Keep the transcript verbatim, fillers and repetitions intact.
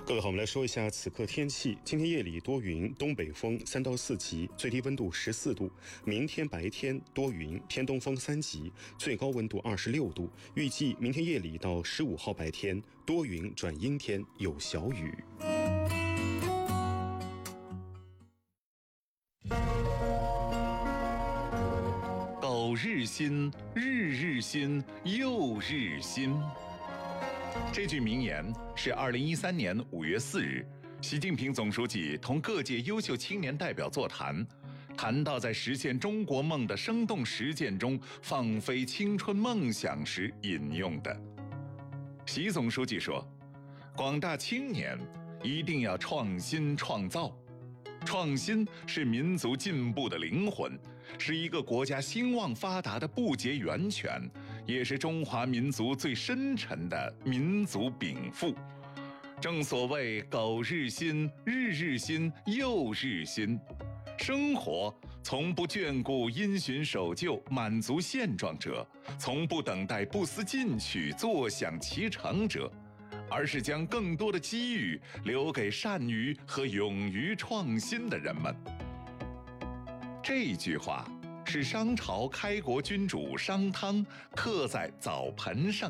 各位好，我们来说一下此刻天气。今天夜里多云，东北风三到四级，最低温度十四度。明天白天多云，偏东风三级，最高温度二十六度。预计明天夜里到十五号白天多云转阴天，有小雨。 苟日新，日日新，又日新。这句名言是二零一三年五月四日，习近平总书记同各界优秀青年代表座谈，谈到在实现中国梦的生动实践中放飞青春梦想时引用的。习总书记说，广大青年一定要创新创造。创新是民族进步的灵魂，是一个国家兴旺发达的不竭源泉，也是中华民族最深沉的民族禀赋。正所谓苟日新，日日新，又日新。生活从不眷顾因循守旧、满足现状者，从不等待不思进取、坐享其成者，而是将更多的机遇留给善于和勇于创新的人们。这句话是商朝开国君主商汤刻在澡盆上